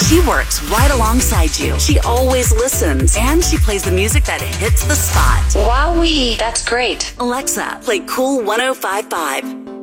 She works right alongside you. She always listens, and she plays the music that hits the spot. Wowee, that's great. Alexa, play Cool 105.5.